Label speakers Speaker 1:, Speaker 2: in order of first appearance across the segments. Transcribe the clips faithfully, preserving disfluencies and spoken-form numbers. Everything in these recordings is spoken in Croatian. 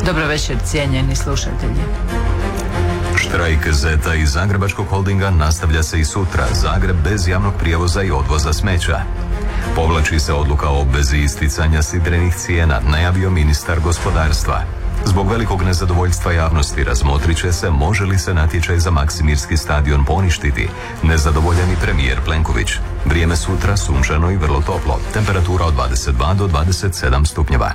Speaker 1: Dobro večer, cijenjeni slušatelji.
Speaker 2: Štrajk Zeta iz Zagrebačkog holdinga nastavlja se i sutra. Zagreb bez javnog prijevoza i odvoza smeća. Povlači se odluka o obvezi isticanja sidrenih cijena, najavio ministar gospodarstva. Zbog velikog nezadovoljstva javnosti razmotrit će se može li se natječaj za Maksimirski stadion poništiti. Nezadovoljan i premijer Plenković. Vrijeme sutra sunčano i vrlo toplo. Temperatura od dvadeset dva do dvadeset sedam stupnjeva.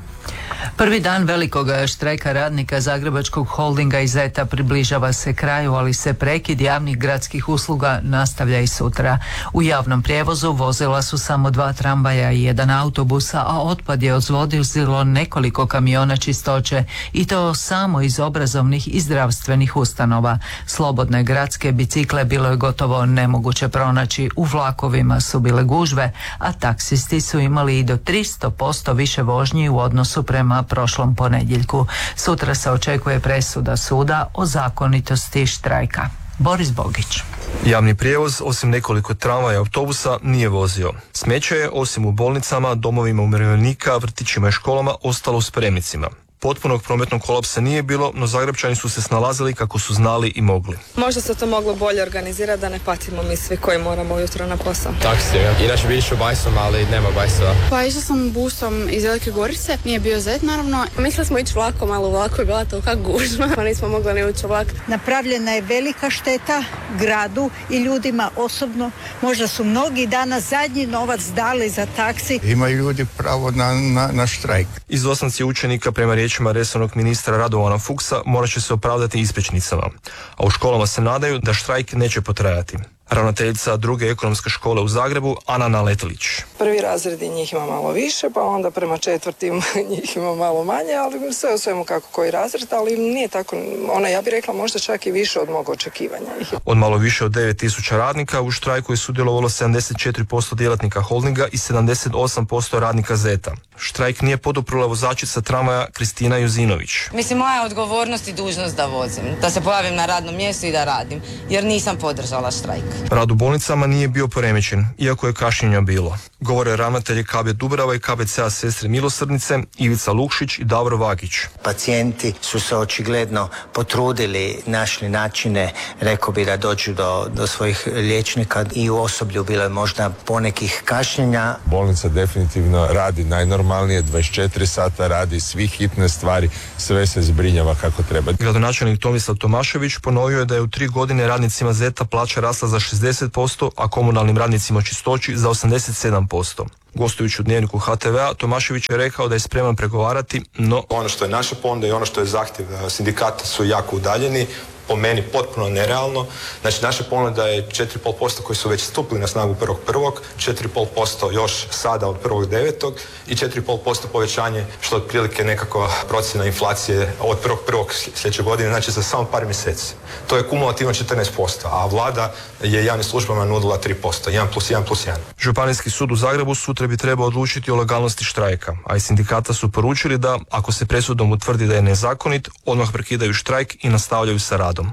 Speaker 1: Prvi dan velikog štrajka radnika Zagrebačkog holdinga i Zeta približava se kraju, ali se prekid javnih gradskih usluga nastavlja i sutra. U javnom prijevozu vozila su samo dva tramvaja i jedan autobusa, a otpad je odvozilo nekoliko kamiona čistoće i to samo iz obrazovnih i zdravstvenih ustanova. Slobodne gradske bicikle bilo je gotovo nemoguće pronaći, u vlakovima su bile gužve, a taksisti su imali i do tristo posto više vožnji u odnosu prema prošlom ponedjeljku. Sutra se očekuje presuda suda o zakonitosti štrajka. Boris Bogić.
Speaker 3: Javni prijevoz, osim nekoliko tramvaja i autobusa, nije vozio. Smeće je, osim u bolnicama, domovima umirovljenika, vrtićima i školama, ostalo u spremnicima. Potpunog prometnog kolapsa nije bilo, no Zagrebčani su se snalazili kako su znali i mogli.
Speaker 4: Možda se to moglo bolje organizirati da ne patimo mi svi koji moramo ujutro na posao.
Speaker 5: Taksi, ja. Inače bi išao bajsom, ali nema bajsova.
Speaker 6: Pa išla sam busom iz Velike Gorice, nije bio Zet naravno.
Speaker 4: Mislili smo ići vlakom, ali u vlaku je bila tolika gužva, pa nismo mogli ni ući u vlak.
Speaker 7: Napravljena je velika šteta gradu i ljudima osobno. Možda su mnogi danas zadnji novac dali za taksi.
Speaker 8: Imaju ljudi pravo na, na, na štrajk.
Speaker 3: Izostanci učenika prema riječima resornog ministra Radovana Fuchsa morat će se opravdati ispričnicama, a u školama se nadaju da štrajk neće potrajati. Ravnateljica druge ekonomske škole u Zagrebu, Ana Naletelić.
Speaker 9: Prvi razredi njih ima malo više, pa onda prema četvrtim njih ima malo manje, ali sve u svemu kako koji razred, ali nije tako, ona ja bih rekla možda čak i više od mog očekivanja.
Speaker 3: Od malo više od devet tisuća radnika u štrajku je sudjelovalo sedamdeset četiri posto djelatnika holdinga i sedamdeset osam posto radnika Zeta. Štrajk nije poduprla vozačica tramvaja Kristina Juzinović.
Speaker 10: Mislim, moja odgovornost i dužnost da vozim, da se pojavim na radnom mjestu i da radim, jer nisam podržala štrajk.
Speaker 3: Rad u bolnicama nije bio poremećen, iako je kašnjenja bilo. Govore ravnatelji K B Dubrava i K B C A Sestre Milosrdnice, Ivica Lukšić i Davor Vagić.
Speaker 11: Pacijenti su se očigledno potrudili, našli načine, rekao bi da dođu do, do svojih liječnika i u osoblju bilo je možda ponekih kašnjenja.
Speaker 12: Bolnica definitivno radi najnormalnije, dvadeset četiri sata radi, svi hitne stvari, sve se zbrinjava kako treba.
Speaker 3: Gradonačelnik Tomislav Tomašević ponovio je da je u tri godine radnicima Zeta plaća rasla za šezdeset posto, a komunalnim radnicima u čistoći za osamdeset sedam posto. Gostujući u dnevniku H T V-a, Tomašević je rekao da je spreman pregovarati, no...
Speaker 13: Ono što je naša ponuda i ono što je zahtjev sindikata su jako udaljeni, po meni potpuno nerealno. Znači, naša ponuda je četiri i pol posto koji su već stupili na snagu prvog prvog, četiri i pol posto još sada od prvog devetog i četiri i pol posto povećanje, što je otprilike nekakva procjena inflacije od prvog prvog sljedeće godine, znači za samo par mjeseci. To je kumulativno četrnaest posto, a vlada je javnim službama nudila tri posto, jedan plus jedan plus jedan.
Speaker 3: Županijski sud u Zagrebu sutra bi trebao odlučiti o legalnosti štrajka, a i sindikata su poručili da, ako se presudom utvrdi da je nezakonit, odmah prekidaju štrajk i nastavljaju sa radom.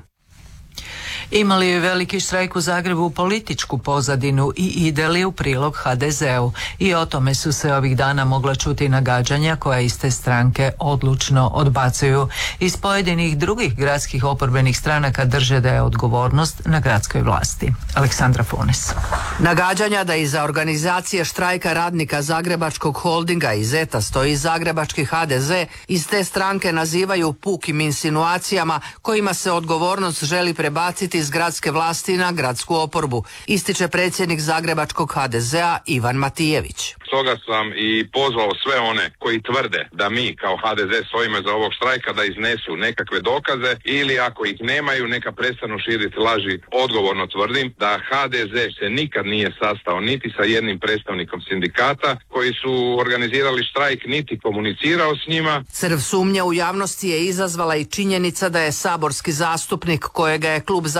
Speaker 1: Imali je veliki štrajk u Zagrebu političku pozadinu i ide li u prilog H D Z-u? I o tome su se ovih dana mogla čuti nagađanja koja iste stranke odlučno odbacuju. Iz pojedinih drugih gradskih oporbenih stranaka drže da je odgovornost na gradskoj vlasti. Aleksandra Funes.
Speaker 14: Nagađanja da iza organizacije štrajka radnika Zagrebačkog holdinga i Zeta stoji zagrebački H D Z iz te stranke nazivaju pukim insinuacijama kojima se odgovornost želi prebaciti iz gradske vlasti na gradsku oporbu, ističe predsjednik zagrebačkog H D Z-a Ivan Matijević.
Speaker 15: Stoga sam i pozvao sve one koji tvrde da mi kao H D Z stojimo za ovog štrajka da iznesu nekakve dokaze ili ako ih nemaju neka prestanu širiti laži. Odgovorno tvrdim da H D Z se nikad nije sastao niti sa jednim predstavnikom sindikata koji su organizirali štrajk, niti komunicirao s njima.
Speaker 14: Crv sumnje u javnosti je izazvala i činjenica da je saborski zastupnik kojega je klub zastupnika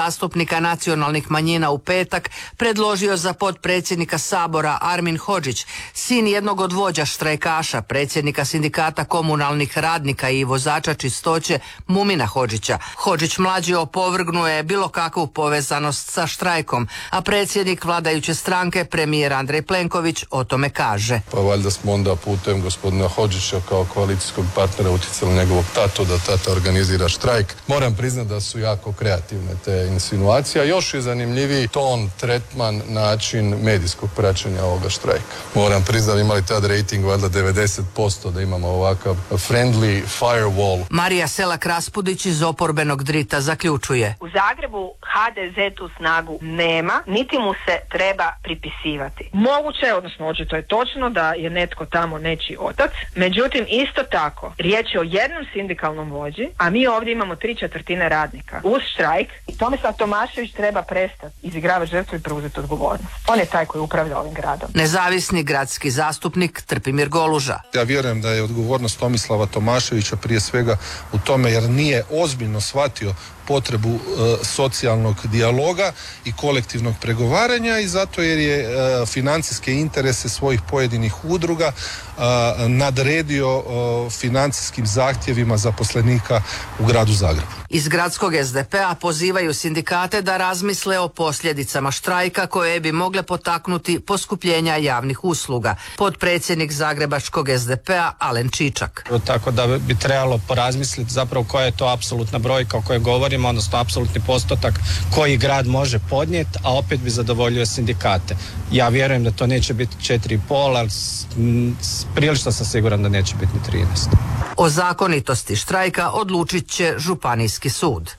Speaker 14: zastupnika nacionalnih manjina u petak predložio za potpredsjednika Sabora Armin Hodžić, sin jednog od vođa štrajkaša, predsjednika sindikata komunalnih radnika i vozača čistoće Mumina Hodžića. Hodžić mlađi opovrgnuje bilo kakvu povezanost sa štrajkom, a predsjednik vladajuće stranke, premijer Andrej Plenković, o tome kaže.
Speaker 16: Pa valjda smo onda putem gospodina Hodžića kao koalicijskog partnera utjecali njegovog tatu da tata organizira štrajk. Moram priznati da su jako kreativne te insinuacije, a još je zanimljiviji ton, tretman, način medijskog praćenja ovoga štrajka. Moram priznati, imali tad rating valjda devedeset posto da imamo ovakav friendly firewall.
Speaker 14: Marija Selak-Raspudić iz oporbenog drita zaključuje.
Speaker 17: U Zagrebu ha de ze tu snagu nema, niti mu se treba pripisivati. Moguće je, odnosno očito je točno da je netko tamo nečiji otac, međutim isto tako riječ je o jednom sindikalnom vođi, a mi ovdje imamo tri četvrtine radnika uz štrajk i Tomislav Tomašević treba prestati izigravati žrtvu i preuzeti odgovornost. On je taj koji upravlja ovim gradom.
Speaker 14: Nezavisni gradski zastupnik Trpimir Goluža.
Speaker 18: Ja vjerujem da je odgovornost Tomislava Tomaševića prije svega u tome jer nije ozbiljno shvatio potrebu e, socijalnog dijaloga i kolektivnog pregovaranja i zato jer je e, financijske interese svojih pojedinih udruga e, nadredio e, financijskim zahtjevima zaposlenika u gradu Zagrebu.
Speaker 14: Iz gradskog es de pe a pozivaju sindikate da razmisle o posljedicama štrajka koje bi mogle potaknuti poskupljenja javnih usluga. Potpredsjednik zagrebačkog es de pe a Alen Čičak.
Speaker 19: Tako da bi trebalo porazmisliti zapravo koja je to apsolutna brojka o kojoj govorimo, odnosno apsolutni postotak koji grad može podnijeti, a opet bi zadovoljio sindikate. Ja vjerujem da to neće biti četiri i pol, ali prilično sam siguran da neće biti ni trinaest.
Speaker 14: O zakonitosti štrajka odlučit će Županijski sud.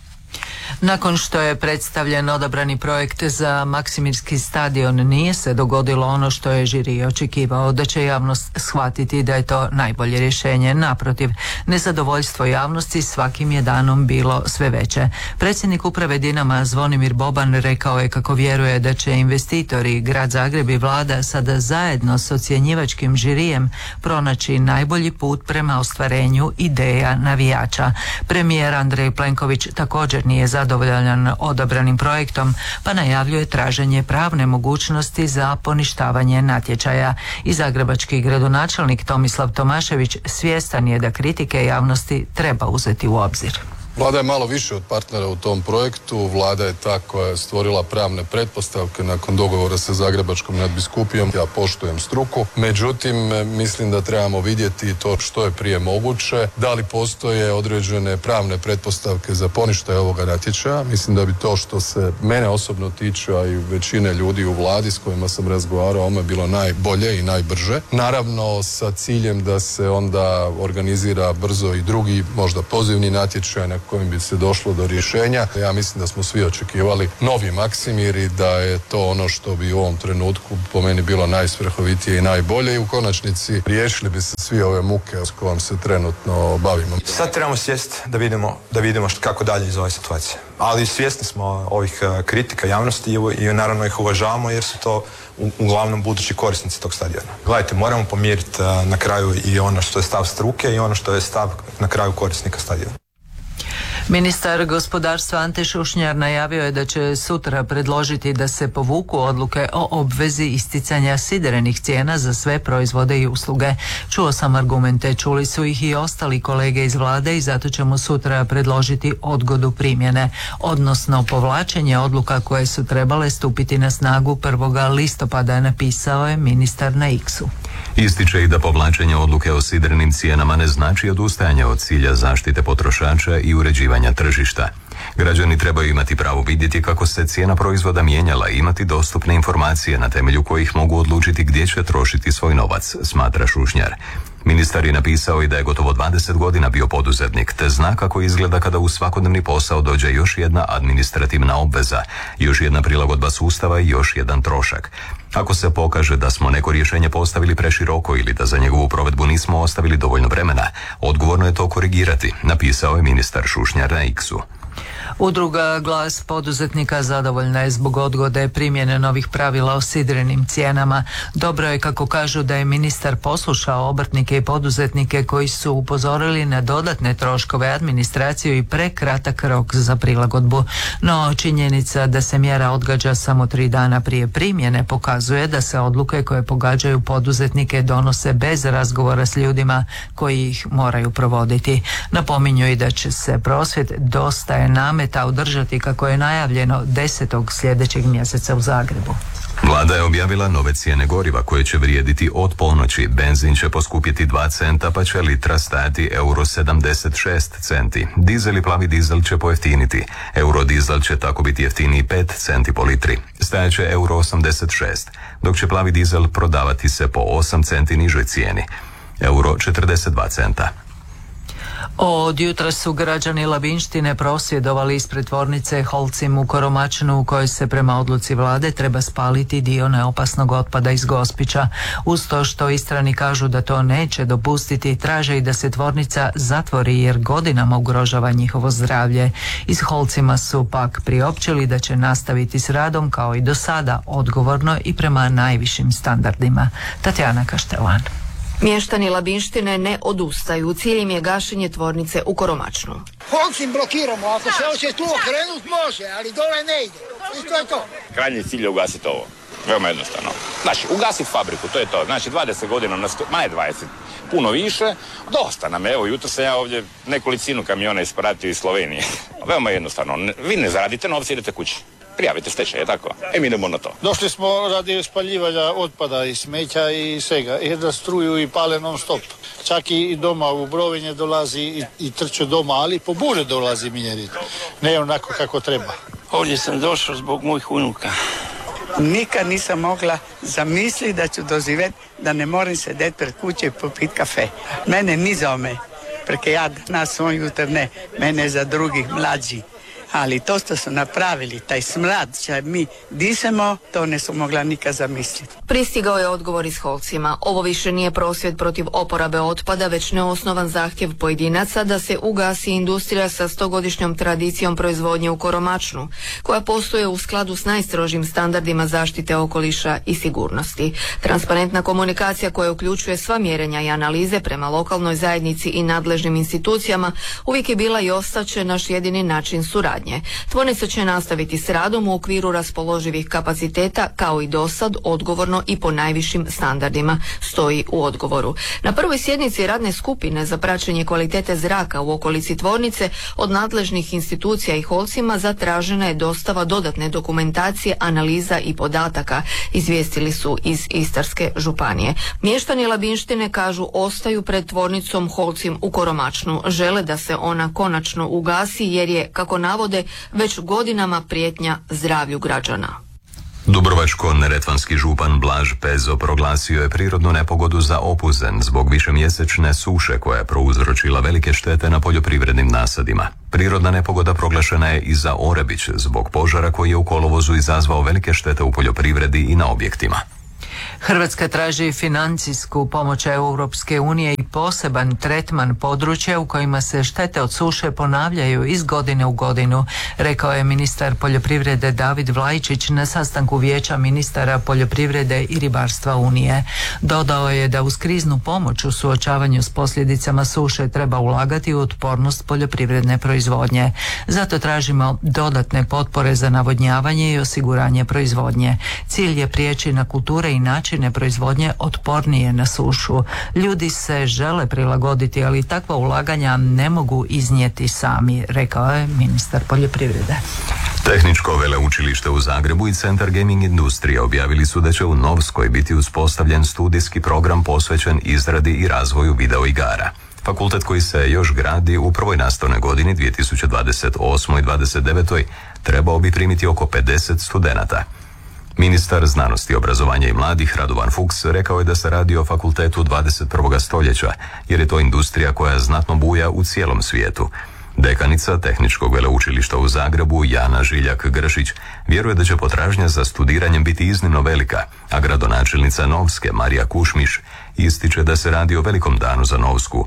Speaker 1: Nakon što je predstavljen odabrani projekt za Maksimirski stadion, nije se dogodilo ono što je žiri očekivao, da će javnost shvatiti da je to najbolje rješenje. Naprotiv, nezadovoljstvo javnosti svakim je danom bilo sve veće. Predsjednik uprave Dinama Zvonimir Boban rekao je kako vjeruje da će investitori, grad Zagreb i vlada sada zajedno s ocjenjivačkim žirijem pronaći najbolji put prema ostvarenju ideja navijača. Premijer Andrej Plenković također nije zadovoljan odabranim projektom, pa najavljuje traženje pravne mogućnosti za poništavanje natječaja. I zagrebački gradonačelnik Tomislav Tomašević svjestan je da kritike javnosti treba uzeti u obzir.
Speaker 16: Vlada je malo više od partnera u tom projektu. Vlada je ta koja je stvorila pravne pretpostavke nakon dogovora sa Zagrebačkom nadbiskupijom. Ja poštujem struku. Međutim, mislim da trebamo vidjeti to što je prije moguće. Da li postoje određene pravne pretpostavke za poništaj ovoga natječaja. Mislim da bi to što se mene osobno tiče, a i većine ljudi u vladi s kojima sam razgovarao, ome bilo najbolje i najbrže. Naravno, sa ciljem da se onda organizira brzo i drugi, možda pozivni natječaj na kojim bi se došlo do rješenja. Ja mislim da smo svi očekivali novi Maksimir i da je to ono što bi u ovom trenutku po meni bilo najsvrhovitije i najbolje i u konačnici riješili bi se svi ove muke s kojom se trenutno bavimo.
Speaker 13: Sad trebamo sjesti da vidimo, da vidimo kako dalje iz ove situacije. Ali svjesni smo ovih kritika javnosti i, i naravno ih uvažavamo jer su to u, uglavnom budući korisnici tog stadiona. Gledajte, moramo pomiriti na kraju i ono što je stav struke i ono što je stav na kraju korisnika stadiona.
Speaker 1: Ministar gospodarstva Ante Šušnjar najavio je da će sutra predložiti da se povuku odluke o obvezi isticanja sidrenih cijena za sve proizvode i usluge. Čuo sam argumente, čuli su ih i ostali kolege iz vlade i zato ćemo sutra predložiti odgodu primjene, odnosno povlačenje odluka koje su trebale stupiti na snagu prvog listopada, napisao je ministar na X-u.
Speaker 2: Ističe i da povlačenje odluke o sidrenim cijenama ne znači odustajanje od cilja zaštite potrošača i uređivanja tržišta. Građani trebaju imati pravo vidjeti kako se cijena proizvoda mijenjala i imati dostupne informacije na temelju kojih mogu odlučiti gdje će trošiti svoj novac, smatra Šušnjar. Ministar je napisao i da je gotovo dvadeset godina bio poduzetnik, te zna kako izgleda kada u svakodnevni posao dođe još jedna administrativna obveza, još jedna prilagodba sustava i još jedan trošak. Ako se pokaže da smo neko rješenje postavili preširoko ili da za njegovu provedbu nismo ostavili dovoljno vremena, odgovorno je to korigirati, napisao je ministar Šušnjar na X-u.
Speaker 1: Udruga Glas poduzetnika zadovoljna je zbog odgode primjene novih pravila o sidrenim cijenama. Dobro je, kako kažu, da je ministar poslušao obrtnike i poduzetnike koji su upozorili na dodatne troškove, administraciju i prekratak rok za prilagodbu. No, činjenica da se mjera odgađa samo tri dana prije primjene pokazuje da se odluke koje pogađaju poduzetnike donose bez razgovora s ljudima koji ih moraju provoditi. Napominju i da će se prosvjed Dosta je nameta održati, kako je najavljeno, desetog sljedećeg mjeseca u Zagrebu.
Speaker 2: Vlada je objavila nove cijene goriva koje će vrijediti od ponoći. Benzin će poskupjeti dva centa, pa će litra stajati euro sedamdeset šest centi. Dizel i plavi dizel će pojeftiniti. Eurodizel će tako biti jeftiniji pet centi po litri. Stajat će euro osamdeset šest, dok će plavi dizel prodavati se po osam centi nižoj cijeni. Euro četrdeset dva centa.
Speaker 1: Od jutra su građani Labinštine prosvjedovali ispred tvornice Holcim u Koromačnu, u kojoj se prema odluci vlade treba spaliti dio neopasnog otpada iz Gospića. Uz to što Istrani kažu da to neće dopustiti, traže i da se tvornica zatvori jer godinama ugrožava njihovo zdravlje. Iz Holcima su pak priopćili da će nastaviti s radom kao i do sada, odgovorno i prema najvišim standardima. Tatjana Kaštelan.
Speaker 20: Mještani Labinštine ne odustaju. Cilj im je gašenje tvornice u Koromačnu.
Speaker 21: Holcim blokiramo, ako se hoće tu okrenut može, ali dole ne ide. I to je to.
Speaker 22: Krajnji cilj je ugasiti ovo. Veoma jednostavno. Znači, ugasiti fabriku, to je to. Znači, dvadeset godina, na sto, ma ne dvadeset, puno više. Dosta nam je. Evo, jutro sam ja ovdje nekolicinu kamiona ispratio iz Slovenije. Veoma jednostavno. Vi ne zaradite novce, idete kući. Prijavite stečaj, je tako? E, mi idemo na to.
Speaker 21: Došli smo radi spaljivanja otpada i smeća i svega. I da struju i pale non stop. Čak i doma u Brovinje dolazi i, i trče doma, ali po bure dolazi minjerit. Ne onako kako treba.
Speaker 23: Ovdje sam došao zbog mojih unuka.
Speaker 24: Nikad nisam mogla zamisliti da ću doživjeti da ne moram sedeti pred kuće i popiti kafe. Mene ni za me, preke ja danas svoj jutr ne, mene za drugih mlađi. Ali to što su napravili, taj smrad što mi disamo, to ne su mogla nikad zamisliti.
Speaker 20: Pristigao je odgovor iz Holcima. Ovo više nije prosvjed protiv oporabe otpada, već neosnovan zahtjev pojedinaca da se ugasi industrija sa stogodišnjom tradicijom proizvodnje u Koromačnu, koja postoje u skladu s najstrožim standardima zaštite okoliša i sigurnosti. Transparentna komunikacija koja uključuje sva mjerenja i analize prema lokalnoj zajednici i nadležnim institucijama uvijek je bila i ostaće naš jedini način suradnje. Tvornica će nastaviti s radom u okviru raspoloživih kapaciteta, kao i dosad, odgovorno i po najvišim standardima, stoji u odgovoru. Na prvoj sjednici radne skupine za praćenje kvalitete zraka u okolici tvornice od nadležnih institucija i Holcima zatražena je dostava dodatne dokumentacije, analiza i podataka, izvijestili su iz Istarske županije. Mještani Labinštine kažu ostaju pred tvornicom Holcim u Koromačnu. Žele da se ona konačno ugasi jer je, kako navode, već godinama prijetnja zdravlju građana.
Speaker 2: Dubrovačko-neretvanski župan Blaž Pezo proglasio je prirodnu nepogodu za Opuzen zbog višemjesečne suše koja je prouzročila velike štete na poljoprivrednim nasadima. Prirodna nepogoda proglašena je i za Orebić zbog požara koji je u kolovozu izazvao velike štete u poljoprivredi i na objektima.
Speaker 1: Hrvatska traži financijsku pomoć Europske unije i poseban tretman područja u kojima se štete od suše ponavljaju iz godine u godinu, rekao je ministar poljoprivrede David Vlajčić na sastanku Vijeća ministara poljoprivrede i ribarstva Unije. Dodao je da uz kriznu pomoć u suočavanju s posljedicama suše treba ulagati u otpornost poljoprivredne proizvodnje. Zato tražimo dodatne potpore za navodnjavanje i osiguranje proizvodnje. Cilj je prijeći na kulture i načine proizvodnje otpornije na sušu. Ljudi se žele prilagoditi, ali takva ulaganja ne mogu iznijeti sami, rekao je ministar poljoprivrede.
Speaker 2: Tehničko veleučilište u Zagrebu i Centar gaming industrije objavili su da će u Novskoj biti uspostavljen studijski program posvećen izradi i razvoju videoigara. Fakultet koji se još gradi u prvoj nastavnoj godini dvije tisuće dvadeset osmoj dvadeset devetoj trebao bi primiti oko pedeset studenata. Ministar znanosti, obrazovanja i mladih Radovan Fuchs rekao je da se radi o fakultetu dvadeset prvog stoljeća, jer je to industrija koja znatno buja u cijelom svijetu. Dekanica Tehničkog veleučilišta u Zagrebu Jana Žiljak-Gršić vjeruje da će potražnja za studiranjem biti iznimno velika, a gradonačelnica Novske Marija Kušmiš ističe da se radi o velikom danu za Novsku,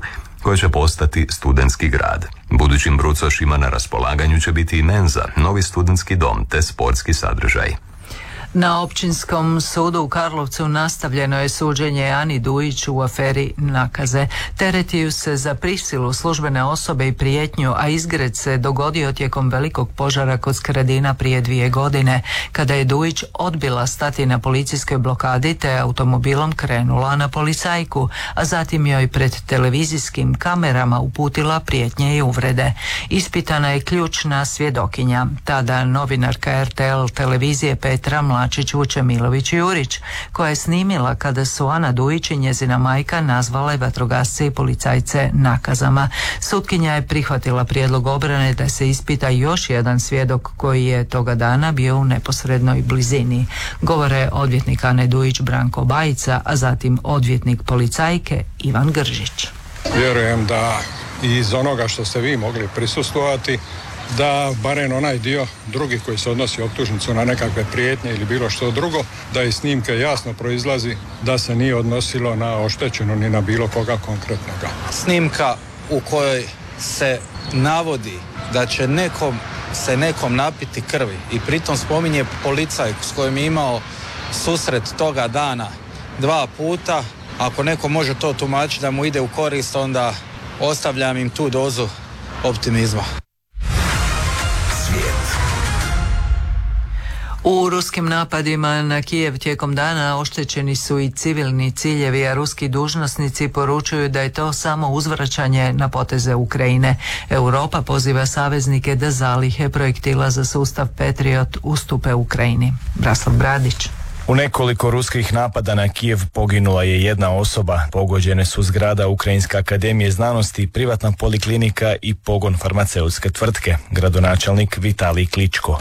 Speaker 2: koja će postati studentski grad. Budućim brucošima na raspolaganju će biti i menza, novi studentski dom te sportski sadržaj.
Speaker 1: Na Općinskom sudu u Karlovcu nastavljeno je suđenje Ani Dujić u aferi Nakaze. Tereti ju se za prisilu službene osobe i prijetnju, a izgred se dogodio tijekom velikog požara kod Skradina prije dvije godine, kada je Dujić odbila stati na policijskoj blokadi te automobilom krenula na policajku, a zatim joj pred televizijskim kamerama uputila prijetnje i uvrede. Ispitana je ključna svjedokinja, tada novinarka R T L televizije Petra Mlačić Vučemilović-Jurić, koja je snimila kada su Ana Dujić i njezina majka nazvale vatrogasce i policajce nakazama. Sutkinja je prihvatila prijedlog obrane da se ispita još jedan svjedok koji je toga dana bio u neposrednoj blizini. Govore odvjetnik Ane Dujić Branko Bajica, a zatim odvjetnik policajke Ivan Gržić.
Speaker 4: Vjerujem da iz onoga što ste vi mogli prisustvovati, da barem onaj dio drugi koji se odnosi optužnicu na nekakve prijetnje ili bilo što drugo, da iz snimke jasno proizlazi da se nije odnosilo na oštećenu ni na bilo koga konkretnoga.
Speaker 5: Snimka u kojoj se navodi da će nekom se nekom napiti krvi i pritom spominje policajku s kojim je imao susret toga dana dva puta, ako neko može to tumačiti da mu ide u korist, onda ostavljam im tu dozu optimizma.
Speaker 1: U ruskim napadima na Kijev tijekom dana oštećeni su i civilni ciljevi, a ruski dužnosnici poručuju da je to samo uzvraćanje na poteze Ukrajine. Europa poziva saveznike da zalihe projektila za sustav Patriot ustupe Ukrajini. Braslav Bradić.
Speaker 6: U nekoliko ruskih napada na Kijev poginula je jedna osoba. Pogođene su zgrada Ukrajinske akademije znanosti, privatna poliklinika i pogon farmaceutske tvrtke. Gradonačelnik Vitalij Kličko.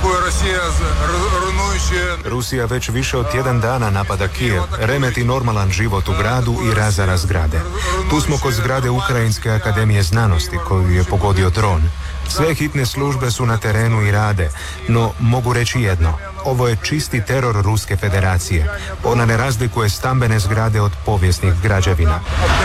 Speaker 7: Rusija već više od tjedan dana napada Kijev, remeti normalan život u gradu i razara zgrade. Tu smo kod zgrade Ukrajinske akademije znanosti koju je pogodio dron. Sve hitne službe su na terenu i rade, no mogu reći jedno. Ovo je čisti teror Ruske federacije. Ona ne razlikuje stambene zgrade od povijesnih građevina.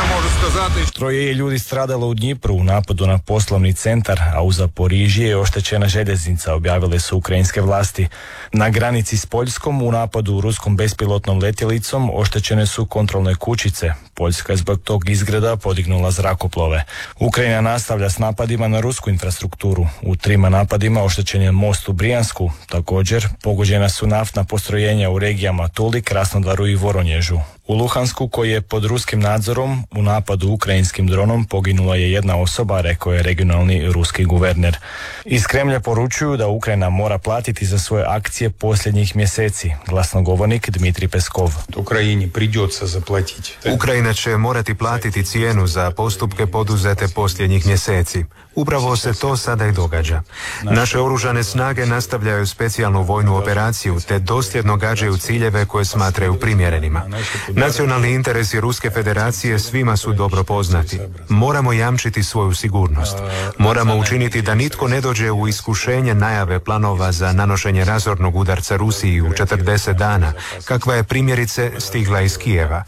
Speaker 6: Troje je ljudi stradalo u Dnjipru u napadu na poslovni centar, a u Zaporižje je oštećena željeznica, objavile su ukrajinske vlasti. Na granici s Poljskom u napadu ruskom bespilotnom letjelicom oštećene su kontrolne kućice. Poljska je zbog tog izgreda podignula zrakoplove. Ukrajina nastavlja s napadima na rusku infrastrukturu. U trima napadima oštećen je most u Brijansku. Također, pogođena su naftna postrojenja u regijama Tuli, Krasnodaru i Voronježu. U Luhansku, koji je pod ruskim nadzorom, u napadu ukrajinskim dronom poginula je jedna osoba, rekao je regionalni ruski guverner. Iz Kremlja poručuju da Ukrajina mora platiti za svoje akcije posljednjih mjeseci. Glasnogovornik Dmitrij Peskov.
Speaker 7: Ukrajini pridется zaplatiti. Ukrajina će morati platiti cijenu za postupke poduzete posljednjih mjeseci. Upravo se to sada i događa. Naše oružane snage nastavljaju specijalnu vojnu operaciju te dosljedno gađaju ciljeve koje smatraju primjerenima. Nacionalni interesi Ruske federacije svima su dobro poznati. Moramo jamčiti svoju sigurnost. Moramo učiniti da nitko ne dođe u iskušenje najave planova za nanošenje razornog udarca Rusiji u četrdeset dana, kakva je primjerice stigla iz Kijeva.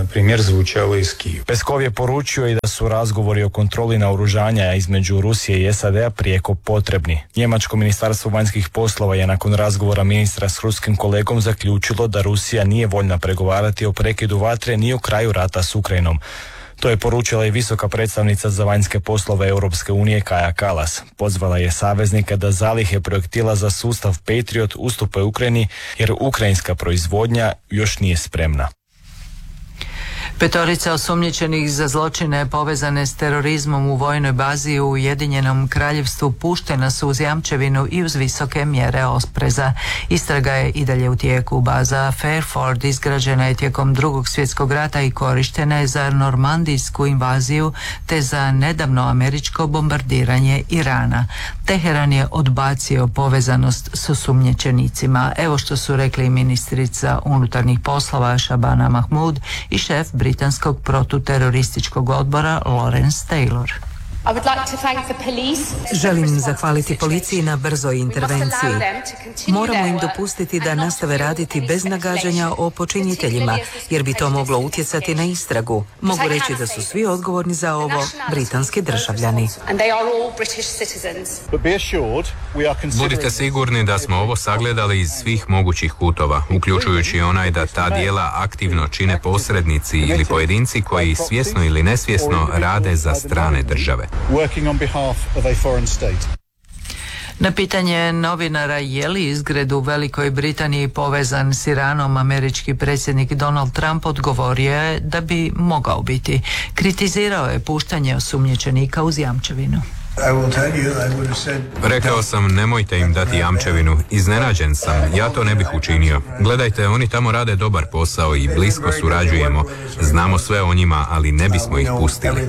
Speaker 6: Peskov je poručio i da su razgovori o kontroli naoružanja između Rusije i S A D-a prijeko potrebni. Njemačko ministarstvo vanjskih poslova je nakon razgovora ministra s ruskim kolegom zaključilo da Rusija nije voljna pregovarati o prekidu vatre ni o kraju rata s Ukrajinom. To je poručila i visoka predstavnica za vanjske poslove Europske unije Kaja Kallas. Pozvala je saveznika da zalihe projektila za sustav Patriot ustupe Ukrajini jer ukrajinska proizvodnja još nije spremna.
Speaker 1: Petorica osumnjičenih za zločine povezane s terorizmom u vojnoj bazi u Ujedinjenom Kraljevstvu puštena su uz jamčevinu i uz visoke mjere opreza. Istraga je i dalje u tijeku. Baza Fairford izgrađena je tijekom Drugog svjetskog rata i korištena je za normandijsku invaziju te za nedavno američko bombardiranje Irana. Teheran je odbacio povezanost s osumnjičenicima. Evo što su rekli ministrica unutarnjih poslova Shabana Mahmood i šef britanskog protuterorističkog odbora Lawrence Taylor.
Speaker 8: Želim zahvaliti policiji na brzoj intervenciji. Moramo im dopustiti da nastave raditi bez nagađanja o počiniteljima, jer bi to moglo utjecati na istragu. Mogu reći da su svi odgovorni za ovo britanski državljani.
Speaker 9: Budite sigurni da smo ovo sagledali iz svih mogućih kutova, uključujući onaj da ta dijela aktivno čine posrednici ili pojedinci koji svjesno ili nesvjesno rade za strane države.
Speaker 1: Na pitanje novinara je li izgred u Velikoj Britaniji povezan s Iranom, američki predsjednik Donald Trump odgovorio je da bi mogao biti. Kritizirao je puštanje osumnjičenika uz jamčevinu.
Speaker 9: Rekao sam, nemojte im dati jamčevinu. Iznenađen sam, ja to ne bih učinio. Gledajte, oni tamo rade dobar posao i blisko surađujemo. Znamo sve o njima, ali ne bismo ih pustili.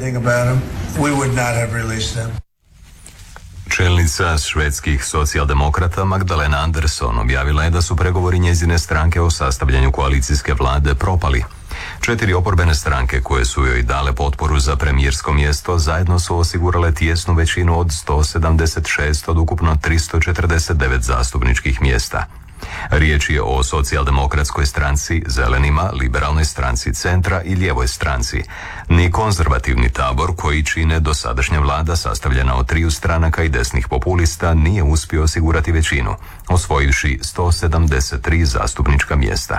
Speaker 2: Čelnica švedskih socijaldemokrata Magdalena Andersson objavila je da su pregovori njezine stranke o sastavljanju koalicijske vlade propali. Četiri oporbene stranke koje su joj dale potporu za premijersko mjesto zajedno su osigurale tijesnu većinu od sto sedamdeset šest od ukupno tristo četrdeset devet zastupničkih mjesta. Riječ je o socijaldemokratskoj stranci, zelenima, liberalnoj stranci centra i lijevoj stranci. Ni konzervativni tabor koji čine dosadašnja vlada sastavljena od triju stranaka i desnih populista nije uspio osigurati većinu, osvojivši sto sedamdeset tri zastupnička mjesta.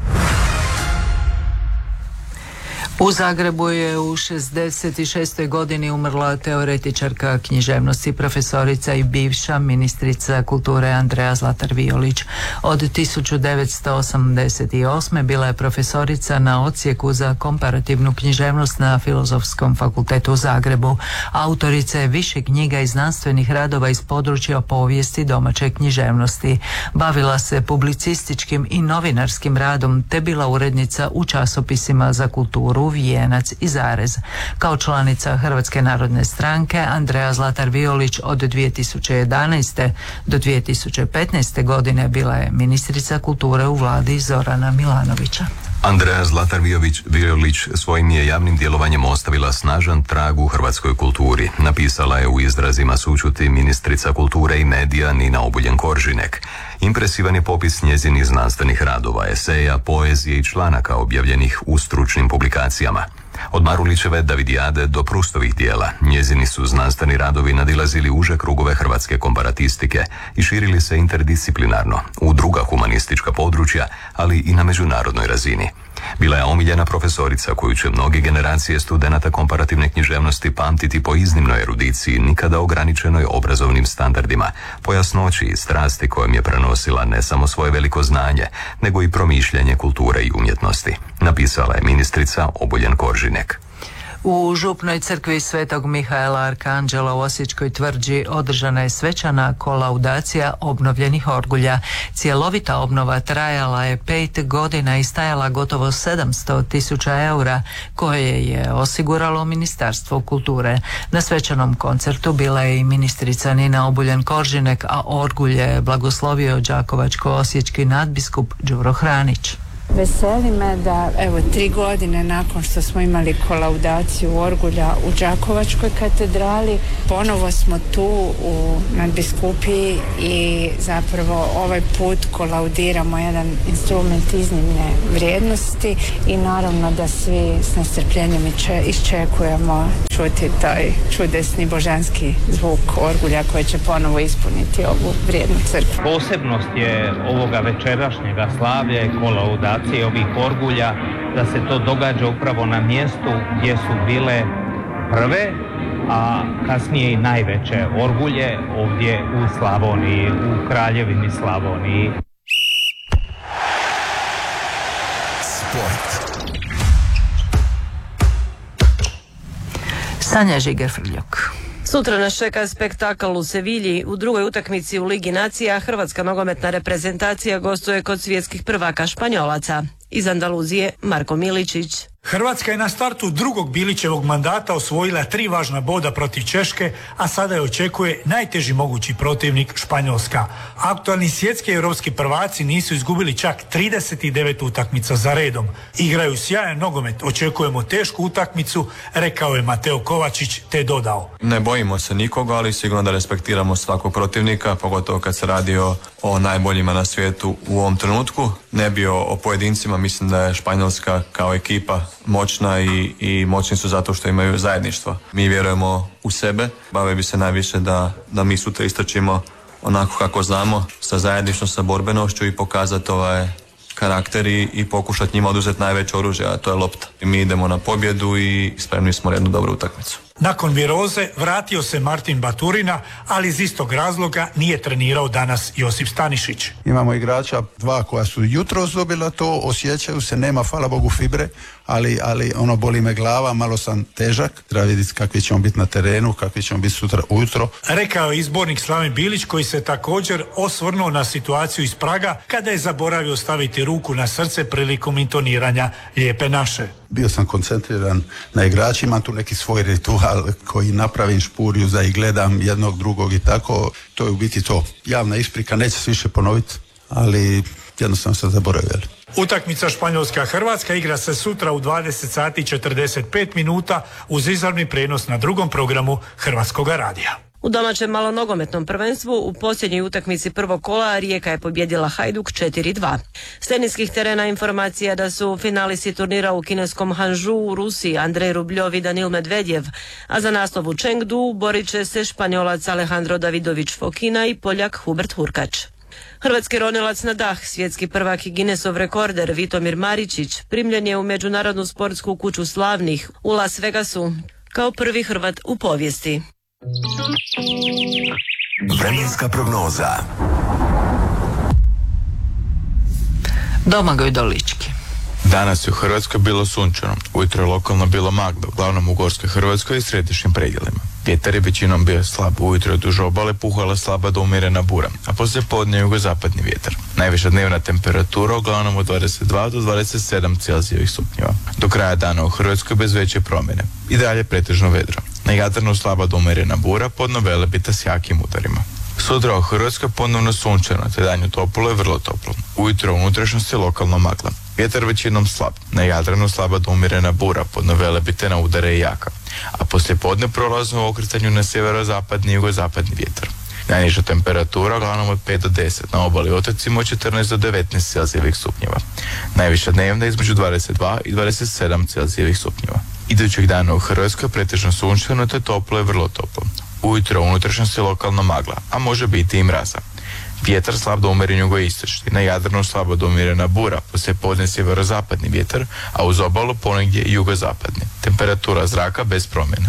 Speaker 1: U Zagrebu je u šezdeset šestoj godini umrla teoretičarka književnosti, profesorica i bivša ministrica kulture Andrea Zlatar Violić. Od tisuću devetsto osamdeset osme bila je profesorica na odsjeku za komparativnu književnost na Filozofskom fakultetu u Zagrebu. Autorica je više knjiga i znanstvenih radova iz područja povijesti domaće književnosti. Bavila se publicističkim i novinarskim radom te bila urednica u časopisima za kulturu Vijenac i Zarez. Kao članica Hrvatske narodne stranke Andrea Zlatar Violić od dvije tisuće jedanaeste do dvije tisuće petnaeste godine bila je ministrica kulture u vladi Zorana Milanovića.
Speaker 2: Andrea Zlatar Violić svojim je javnim djelovanjem ostavila snažan trag u hrvatskoj kulturi. Napisala je u izrazima sućuti ministrica kulture i medija Nina Obuljen-Koržinek. Impresivan je popis njezinih znanstvenih radova, eseja, poezije i članaka objavljenih u stručnim publikacijama. Od Marulićeve Davidijade do Prustovih dijela, njezini su znanstveni radovi nadilazili uže krugove hrvatske komparatistike i širili se interdisciplinarno u druga humanistička područja, ali i na međunarodnoj razini. Bila je omiljena profesorica koju će mnoge generacije studenata komparativne književnosti pamtiti po iznimnoj erudiciji, nikada ograničenoj obrazovnim standardima, po jasnoći i strasti kojom je prenosila ne samo svoje veliko znanje, nego i promišljanje kulture i umjetnosti. Napisala je ministrica Obuljen-Koržinek.
Speaker 1: U župnoj crkvi Svetog Mihaela Arkanđela u Osječkoj tvrđi održana je svečana kolaudacija obnovljenih orgulja. Cjelovita obnova trajala je pet godina i stajala gotovo sedamsto tisuća eura koje je osiguralo Ministarstvo kulture. Na svečanom koncertu bila je i ministrica Nina Obuljen-Koržinek, a orgulje je blagoslovio đakovačko-osječki nadbiskup Đuro Hranić.
Speaker 10: Veseli me da evo tri godine nakon što smo imali kolaudaciju orgulja u Đakovačkoj katedrali, ponovo smo tu u nadbiskupiji i zapravo ovaj put kolaudiramo jedan instrument iznimne vrijednosti i naravno da svi s nestrpljenjem iščekujemo čuti taj čudesni božanski zvuk orgulja koji će ponovo ispuniti ovu vrijednu crkvu.
Speaker 11: Posebnost je ovoga večerašnjega slavlja i kolaudacije ovih orgulja da se to događa upravo na mjestu gdje su bile prve, a kasnije i najveće orgulje ovdje u Slavoniji, u Kraljevini Slavoniji.
Speaker 1: Sport. Sanja Žiger-Frljok.
Speaker 25: Sutra nas čeka spektakl u Sevilji. U drugoj utakmici u Ligi nacija hrvatska nogometna reprezentacija gostuje kod svjetskih prvaka Španjolaca. Iz Andaluzije Marko Miličić.
Speaker 3: Hrvatska je na startu drugog Bilićevog mandata osvojila tri važna boda protiv Češke, a sada je očekuje najteži mogući protivnik Španjolska. Aktualni svjetski i europski prvaci nisu izgubili čak trideset devet utakmica za redom. Igraju sjajan nogomet, očekujemo tešku utakmicu, rekao je Mateo Kovačić, te dodao.
Speaker 12: Ne bojimo se nikoga, ali sigurno da respektiramo svakog protivnika, pogotovo kad se radi o, o najboljima na svijetu u ovom trenutku. Ne bi o, o pojedincima, mislim da je Španjolska kao ekipa moćna i, i moćni su zato što imaju zajedništvo. Mi vjerujemo u sebe, bave bi se najviše da, da mi sutra istračimo onako kako znamo, sa zajedništvom, sa borbenošću i pokazati ovaj karakter i, i pokušati njima oduzeti najveće oružje, a to je lopta. I mi idemo na pobjedu i spremni smo jednu dobru utakmicu.
Speaker 3: Nakon viroze vratio se Martin Baturina, ali iz istog razloga nije trenirao danas Josip Stanišić.
Speaker 15: Imamo igrača dva koja su jutros dobila to, osjećaju se, nema hvala Bogu fibre, ali, ali ono boli me glava, malo sam težak. Treba vidjeti kakvi ćemo biti na terenu, kakvi ćemo biti sutra ujutro.
Speaker 3: Rekao je izbornik Slaven Bilić, koji se također osvrnuo na situaciju iz Praga kada je zaboravio staviti ruku na srce prilikom intoniranja Lijepe naše.
Speaker 15: Bio sam koncentriran na igračima, imam tu neki svoj ritual koji napravim špurju za i gledam jednog, drugog i tako. To je u biti to. Javna isprika, neće se više ponoviti, ali jednostavno sam zaboravio.
Speaker 3: Utakmica Španjolska-Hrvatska igra se sutra u dvadeset sati i četrdeset pet minuta uz izravni prenos na drugom programu Hrvatskoga radija.
Speaker 25: U domaćem malonogometnom prvenstvu u posljednjoj utakmici prvog kola Rijeka je pobjedila Hajduk četiri dva. S teniskih terena informacija da su finalisti turnira u kineskom Hanžu u Rusiji Andrej Rubljov i Danil Medvedjev, a za naslov u Chengdu borit će se Španjolac Alejandro Davidović Fokina i Poljak Hubert Hurkač. Hrvatski ronilac na dah, svjetski prvak i Guinnessov rekorder Vitomir Maričić primljen je u Međunarodnu sportsku kuću slavnih u Las Vegasu kao prvi Hrvat u povijesti.
Speaker 17: Vremenska prognoza.
Speaker 1: Domagoj Dolički.
Speaker 18: Danas je u Hrvatskoj bilo sunčano, ujutro je lokalno bilo maglo, uglavnom u Gorskoj Hrvatskoj i središnjim predjelima. Vjetar je većinom bio slab, ujutro je duž obale puhala slaba do umjerena bura, a poslije podne jugozapadni vjetar. Najviša dnevna temperatura uglavnom od dvadeset dva do dvadeset sedam Celzijevih stupnjeva. Do kraja dana u Hrvatskoj bez veće promjene. I dalje pretežno vedro. Na Jadranu slaba do umjerena bura, podno Velebita s jakim udarima. Sutra u Hrvatskoj ponovno sunčano, te danju toplo i vrlo toplo. Ujutro u unutrašnjosti lokalno magla. Vjetar većinom slab. Na Jadranu slaba do umjerena bura, podno Velebite na udare i jaka. A poslije podne prolazno u okretanju na sjeverozapadni i jugozapadni vjetar. Najniža temperatura uglavnom od pet do deset, na obali otocima od četrnaest do devetnaest Celzijevih stupnjeva. Najviša dnevna između dvadeset dva i dvadeset sedam Celzijevih stupnjeva. Idućeg dana u Hrvatskoj pretežno sunčano te toplo i vrlo toplo. Ujutro u unutrašnjosti lokalno magla, a može biti i mraza. Vjetar slab do umjeren jugoistočni, na Jadranu slabo do umjerena bura, poslije podne sjeverozapadni vjetar, a uz obalu ponegdje i jugozapadni. Temperatura zraka bez promjena.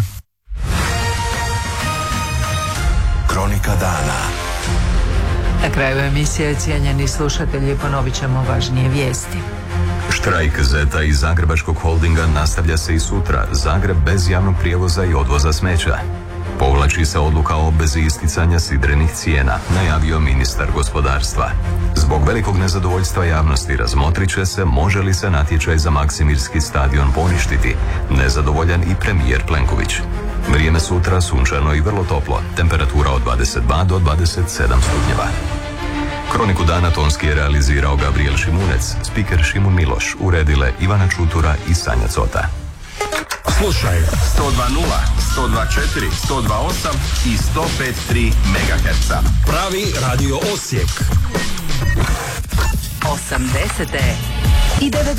Speaker 17: Kronika dana.
Speaker 1: Na kraju emisije, cijenjeni slušatelji, ponovit ćemo važnije vijesti.
Speaker 2: Štrajk Zeta iz Zagrebačkog holdinga nastavlja se i sutra. Zagreb bez javnog prijevoza i odvoza smeća. Povlači se odluka o obvezi isticanja sidrenih cijena, najavio ministar gospodarstva. Zbog velikog nezadovoljstva javnosti razmotrit će se može li se natječaj za Maksimirski stadion poništiti. Nezadovoljan i premijer Plenković. Vrijeme sutra sunčano i vrlo toplo, temperatura od dvadeset dva do dvadeset sedam stupnjeva. Kroniku dana tonski je realizirao Gabriel Šimunec, spiker Šimun Miloš, uredile Ivana Čutura i Sanja Cota.
Speaker 17: Slušaj sto dva nula, sto dva četiri, sto dva osam i sto pet tri megaherca. Pravi radio Osijek.
Speaker 26: osamdesete i